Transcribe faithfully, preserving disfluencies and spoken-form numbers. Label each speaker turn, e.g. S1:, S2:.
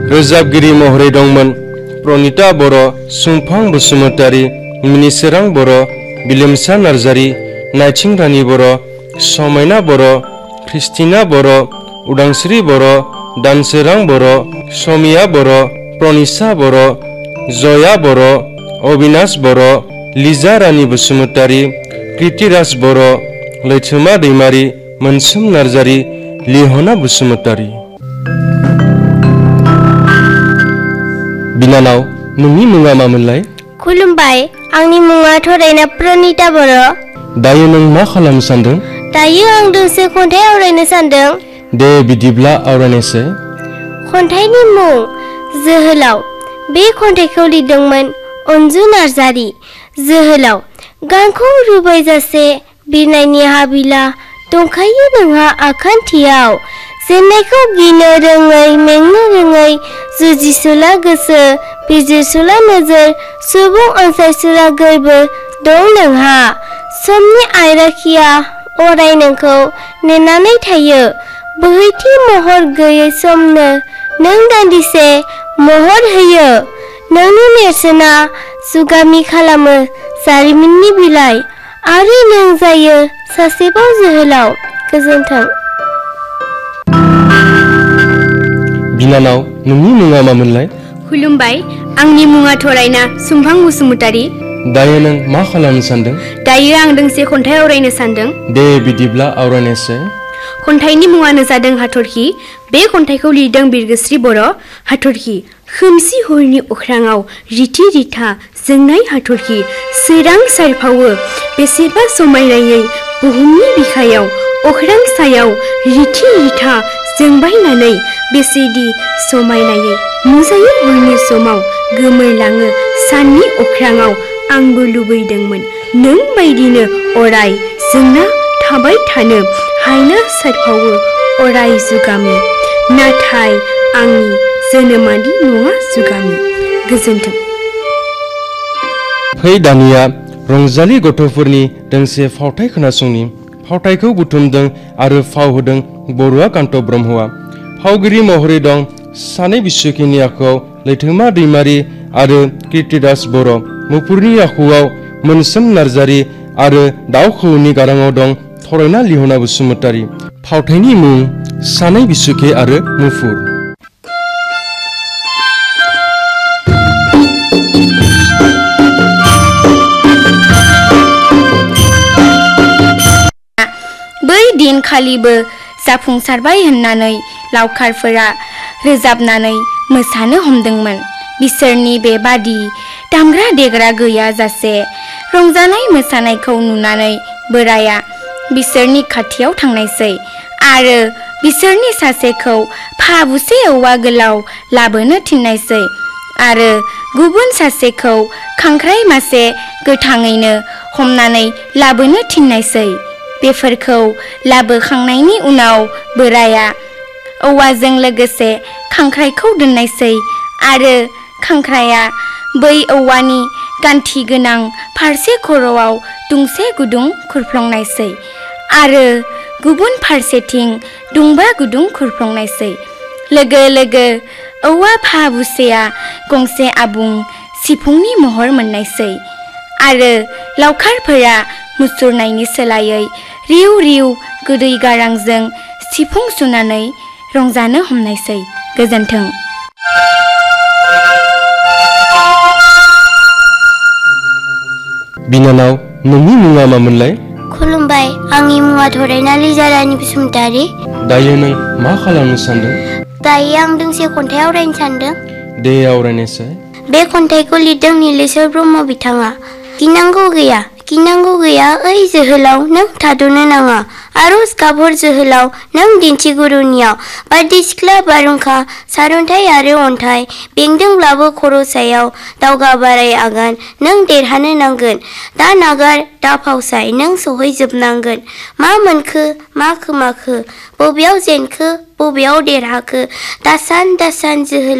S1: रोजाबगिरि महरै दंमोन प्रनिता बर', सुंफां बसुमतारी, मिनिसोरां बर', बिलोमसा नार्जारी, नायथिं रानी बर', समायना बर', ख्रिस्टिना बर', उदांस्रि बर', दानसोरां बर', समिया बर', प्रनिसा बर', जया बर', अबिनाश बर', लिजा रानी बसुमतारी, कृतिराज बर', लैथोमा दैमारी, मोनसोम नार्जारी, लिहना बसुमतारी। बिनानाव, नोंनि मुङा मामोनलाय?
S2: खुलुमबाय, आंनि मुङा थरायना प्रनिता बर'।
S1: दायो नों मा खालामनो सानदों?
S2: दायो आं दोंसे खन्थाइ आवरायनो सानदों।
S1: दे बिदिब्ला आवरायनोसै।
S2: खन्थाइनि मुं जोहोलाव। बे खन्थाइखौ लिरदोंमोन अनजु नार्जारी। जोहोलाव, गांखौ रुबायजासे बिरनायनि हाबिला दंखायो नोंहा आखान्थियाव। जेननायखौ गिनो रोङै मेंनो रोङै जुजिसुला गोसो बिजिरसुला नोजोर सुबुं अनसायसुला गोर्बो दं नोंहा। समनि आयराखिया अराय नोंखौ नेनानै थायो। बोहैथि महर गैयै समनो नों दान्दिसे महर होयो। नोंनि नेरसोना जुगामि खालामो जारिमिननि बिलाइ आरो नों जायो सासेबाव जोहोलाव। गोजोन्थों।
S1: बिनानाव, नोंनि मुङा मामोनलाय?
S3: खुलुमबाय, आंनि मुङा थरायना सुंफां बसुमतारी।
S1: दायो नों मा खालामनो सानदों?
S3: दायो आं दोंसे खन्थाइ आवरायनो सानदों।
S1: दे बिदिब्ला आवरायनोसै।
S3: खन्थाइनि मुङानो जादों हाथरखि। बे खन्थाइखौ लिरदों बिरगोस्रि बर'। हाथरखि। खोमसि हरनि अख्राङाव रिथि रिथा जोंनाय हाथरखि सोरां सारफावो बेसेबा समायनायै बुहुमनि बिखायाव। अख्रां सायाव रिथि रिथा जोंबायनानै बेसेदि समायनायै नुजायो हरनि समाव गोमोरलाङो साननि अख्राङाव। आंबो लुबैदोंमोन नों बायदिनो अराय जोंना थाबाय थानो हायना सारफावो अराय जुगामि। नाथाय आंनि जोनोमादि नङा जुगामि। गोजोन्थों।
S1: फै दानिया रंजालि गथ'फोरनि दोंसे फावथाइ खोनासंनि। फावथाइखौ बुथुमदों आरो फाव होदों बरुवा कान्त ब्रह्मआ। फावगिरि महरै दं सानै बिस्वखिनि आखुआव लैथोमा दैमारी आरो कृतिराज बर'। मुफुरनि आखुआव मोनसोम नार्जारी आरो दाउ खौवौनि गाराङाव दं थरायना लिहना बसुमतारी। फावथाइनि मुं सानै बिस्वखि आरो मुफुर।
S3: बै दिनखालिबो जाफुंसारबाय होननानै लावखारफोरा रोजाबनानै मोसानो हमदोंमोन। बिसोरनि बेबादि दामग्रा देग्रा गैयाजासे रंजानाय मोसानायखौ नुनानै बोराया बिसोरनि खाथियाव थांनायसै आरो बिसोरनि सासेखौ फाबुसे औवा गोलाव लाबोनो थिननायसै आरो गुबुन सासेखौ खांख्राइ मासे गोथाङैनो हमनानै लाबोनो थिननायसै। बेफोरखौ लाबोखांनायनि उनाव बोराया औवाजों लोगोसे खांख्राइखौ दोननायसै आरो खांख्राया बै औवानि गान्थि गोनां फारसे खर'आव दुंसे गुदुं खुरफ्लंनायसै आरो गुबुन फारसेथिं दुंबा गुदुं खुरफ्लंनायसै। लोगो लोगो औवा फाबुसेया गंसे आबुं सिफुंनि महर मोननायसै आरो लावखारफोरा मुसुरनायनि सोलायै रिउ रिउ गोदै गारांजों सिफुं सुनानै रंजानो हमनायसै। गोजोन्थों।
S1: बिनानाव, नोंनि मुङा मामोनलाय?
S2: खुलुमबाय, आंनि मुङा थरायना लिजा रानी बसुमतारी।
S1: दायो नों मा खालामनो सानदों?
S2: दायो आं दोंसे खन्थाइ आवरायनो सानदों।
S1: दे आवरायनोसै।
S2: बे खन्थाइखौ लिरदों नीलेश्वर ब्रह्म बिथाङा। गिनांगौ गैया गिनांगौ गैया ओइ जोहोलाव नों थाद'नो नाङा। आरज गाबहर जोहोलाव नों दिन्थिगुरुनियाव। बारदै सिख्ला बारहुंखा सारन्थाइ आरो अन्थाइ बेंदोंब्लाबो खर' सायाव दावगा बाराय आगान नों देरहानो नांगोन। दा नागार दा फावसाय नों सहैजोबनांगोन। मा मोनखो मा खोमाखो बबेयाव जेनखो बबेयाव देरहाखो दासान दासान जोहोलाव।